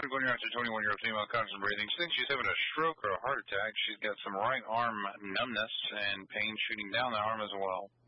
medical near after 21-year-old female constant breathing. She thinks she's having a stroke or a heart attack. She's got some right arm numbness and pain shooting down the arm as well.